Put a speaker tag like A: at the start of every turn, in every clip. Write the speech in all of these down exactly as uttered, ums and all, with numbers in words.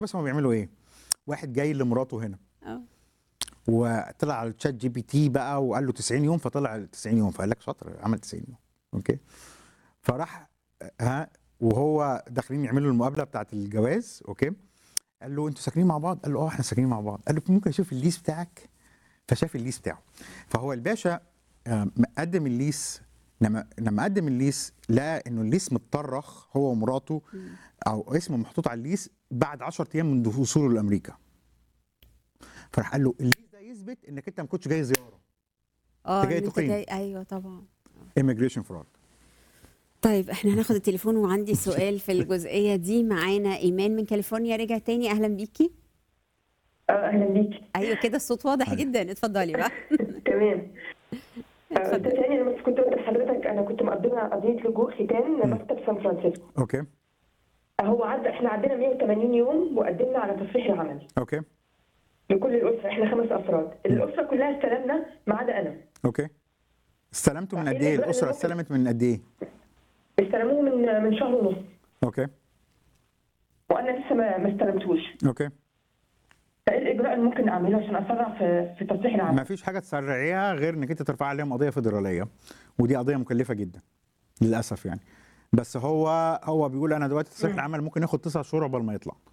A: بس هم بيعملوا ايه؟ واحد جاي لمراته هنا
B: اه
A: وطلع على الشات جي بي تي بقى وقال له تسعين يوم، فطلع تسعين يوم، فقال لك شاطر عمل تسعين يوم. اوكي، فراح ها وهو داخلين يعملوا المقابله بتاعت الجواز. اوكي، قال له انتوا ساكنين مع بعض؟ قال له اه احنا ساكنين مع بعض. قال له ممكن اشوف الليس بتاعك؟ فشاف الليس بتاعه. فهو الباشا آه، مقدم الليس. لما لما قدم الليس لقى انه الليس متطرخ هو ومراته، او اسمه محطوط على الليس بعد عشرة ايام من وصوله لامريكا. فراح قال له الليس ده يثبت انك انت ما كنتش جاي زياره،
B: اه
A: جاي
B: إن انت
A: تقيم.
B: جاي، ايوه طبعا.
A: immigration fraud.
B: طيب احنا هناخد التليفون، وعندي سؤال في الجزئيه دي. معانا ايمان من كاليفورنيا، رجع تاني. اهلا بيكي.
C: اه اهلا بيكي.
B: ايوه كده الصوت واضح
A: أيوة.
B: جدا، اتفضلي بقى.
C: تمام. آه، استاذ
B: اتفضلي.
C: هاني، انا بس كنت قلت لحضرتك انا كنت مقدمه قضيه لجوء ختان مكتب سان فرانسيسكو.
A: اوكي
C: هو عدى، احنا عدينا مية وتمانين يوم وقدمنا على تصريح العمل
A: اوكي
C: لكل الاسره. احنا خمس افراد، الاسره كلها استلمنا ما عدا انا.
A: اوكي استلمتوا من
C: إيه
A: قد ايه؟
C: الإجراء اللي
A: الاسره
C: ممكن-
A: استلمت من قد ايه؟
C: استلموه من من شهر ونص،
A: اوكي
C: وانا لسه ما ما استلمتوش.
A: اوكي
C: فايه الاجراء اللي ممكن اعمله عشان اسرع في في تصريح
A: ما
C: العمل؟
A: فيش حاجه تسرعيها غير انك انت ترفع عليهم قضيه فيدراليه، ودي قضيه مكلفه جدا للاسف يعني. بس هو هو بيقول انا دلوقتي تصريح
C: مم.
A: العمل ممكن ياخد تسع شهور قبل ما يطلع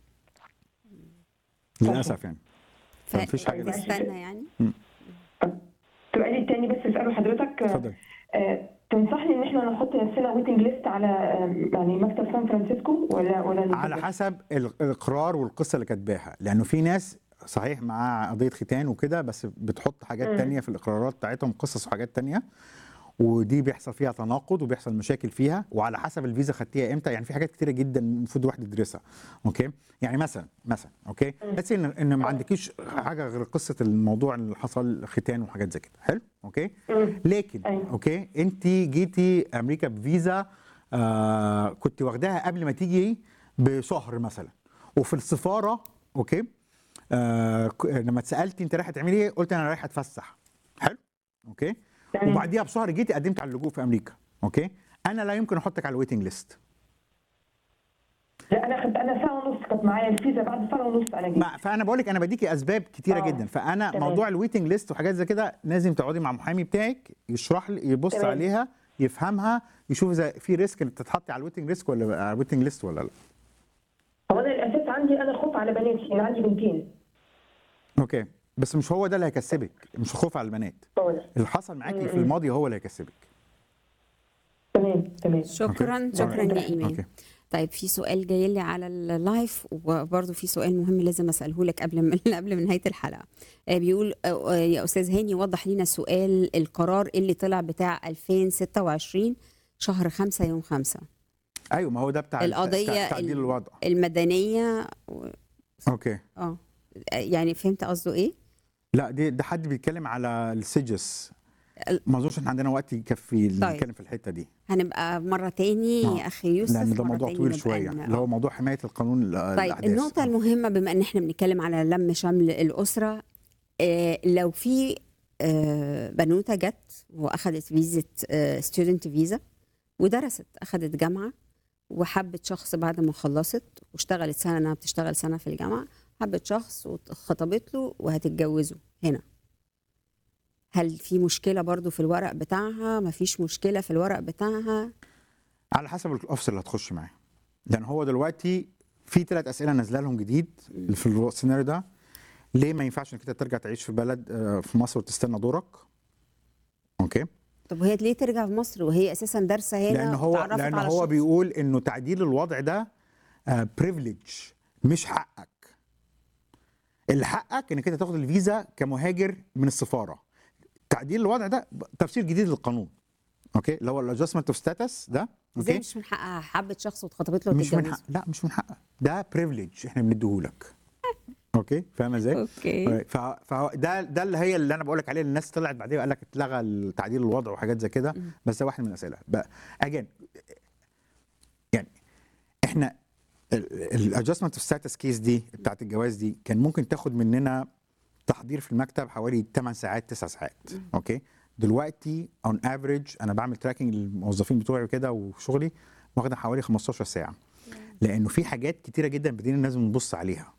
A: للاسف يعني. فمفيش حاجه لسه.
B: تستنى يعني.
C: سؤالي الثاني بس اساله حضرتك.
A: اتفضل.
C: آه، تنصحني ان احنا نحط نفسنا ويتنج ليست على آه، يعني مكتب سان فرانسيسكو ولا ولا
A: على
C: ننتظر؟
A: حسب الاقرار والقصه اللي كاتباها، لانه في ناس صحيح معاه قضيه ختان وكده بس بتحط حاجات
C: مم.
A: تانية في الاقرارات بتاعتهم، قصص وحاجات تانية، ودي بيحصل فيها تناقض وبيحصل مشاكل فيها، وعلى حسب الفيزا خدتيها امتى. يعني في حاجات كتيره جدا المفروض الواحد يدرسها. اوكي، يعني مثلا مثلا اوكي بس ان ان ما عندكيش حاجه غير قصه الموضوع اللي حصل ختان وحاجات زي كده. حلو اوكي.
C: مم.
A: لكن
C: أيوة.
A: اوكي انت جيتي امريكا بفيزا آه كنت واخداها قبل ما تيجي بشهر مثلا، وفي السفاره اوكي آه ك- لما اتسالتي انت رايحه تعملي ايه قلت انا رايحه اتفسح. حلو اوكي.
C: تمام.
A: وبعديها بشهر جيتي قدمت على اللجوء في امريكا. اوكي، انا لا يمكن احطك على الويتنج ليست.
C: لا انا خدت، انا ساعه ونص كانت معايا الفيزا، بعد ساعه ونص انا جيت.
A: ما فانا بقول لك انا بديكي اسباب كتيره
C: آه،
A: جدا. فانا
C: تمام.
A: موضوع الويتنج ليست وحاجات زي كده لازم تقعدي مع المحامي بتاعك يشرح لي، يبص
C: تمام.
A: عليها، يفهمها، يشوف اذا في ريسك انك تتحطي على الويتنج ليست ولا على الويتنج ليست ولا لا.
C: هو انا الاساس عندي انا خوف على بناتي، انا عندي بنتين.
A: اوكي، بس مش هو ده اللي هيكسبك، مش الخوف على البنات.
C: هو ده.
A: اللي حصل معاكي في
C: م- م.
A: الماضي هو اللي هيكسبك.
C: تمام تمام.
B: شكرا
A: أوكي.
B: شكرا يا ايمان.
A: اوكي
B: طيب في سؤال جاي لي على اللايف، وبرضه في سؤال مهم لازم اساله لك قبل من قبل من نهايه الحلقه. آه، بيقول آه، يا استاذ هاني وضح لنا سؤال القرار اللي طلع بتاع ألفين وستة وعشرين شهر خمسة يوم خمسة،
A: ايوه ما هو ده بتاع
B: القضيه
A: تعديل
B: ال-
A: الوضع.
B: المدنيه و-
A: اوكي
B: اه يعني فهمت قصده ايه؟
A: لا دي ده حد بيتكلم على السجس.
B: ال-
A: ما اظنش ان عندنا وقت يكفي
B: طيب.
A: نتكلم في الحته دي،
B: هنبقى مره تاني
A: آه.
B: يا اخي يوسف،
A: لان ده
B: مرة
A: موضوع
B: تاني
A: طويل
B: نبقى
A: شويه
B: ن-
A: اللي هو
B: آه.
A: موضوع حمايه القانون ال-
B: طيب
A: الاحداث.
B: النقطة المهمة بما ان احنا بنتكلم على لم شمل الأسرة، آه لو في آه بنوتة جت واخدت فيزا ستودنت فيزا ودرست، اخدت جامعة وحبت شخص بعد ما خلصت واشتغلت سنة، انها بتشتغل سنة في الجامعة، حبت شخص وخطبت له وهتتجوزوا هنا، هل في مشكلة برضو في الورق بتاعها؟ مفيش مشكلة في الورق بتاعها؟
A: على حسب الاوفيسر اللي هتخش معاه، لان هو دلوقتي في ثلاث اسئله نازله لهم جديد في السيناريو ده. ليه ما ينفعش انك انت ترجع تعيش في بلد آه، في مصر وتستنى دورك؟ اوكي،
B: طب وهي ليه ترجع في مصر وهي اساسا دارسة هنا
A: لان هو
B: واتعرفت
A: لان
B: على
A: هو
B: شخص؟
A: بيقول انه تعديل الوضع ده بريفليج مش حقك. اللي حقك انك انت تاخد الفيزا كمهاجر من السفاره. تعديل الوضع ده تفسير جديد للقانون. اوكي، اللي هو الادجستمنت اوف ستاتس ده.
B: ازاي
A: اوكي،
B: مش من حقها؟ حبت شخص واتخطبت له
A: مش من
B: وتتجوزوا.
A: حق، لا مش من حقك، ده بريفليج احنا بنديهولك. اوكي فاهم ازاي؟
B: اوكي.
A: ف- فده ده اللي هي اللي انا بقول لك عليه. الناس طلعت بعدين قال لك اتلغى تعديل الوضع وحاجات زي كده، بس ده واحد من الاسئله. اجين يعني احنا الادجستمنت اوف ستاتس كيس دي بتاعت الجواز دي كان ممكن تاخد مننا تحضير في المكتب حوالي ثمان ساعات تسع ساعات. اوكي، دلوقتي اون افريج انا بعمل تراكنج للموظفين بتوعي وكده وشغلي واخده حوالي خمستاشر ساعه، لانه في حاجات كتيره جدا بدينا لازم نبص عليها.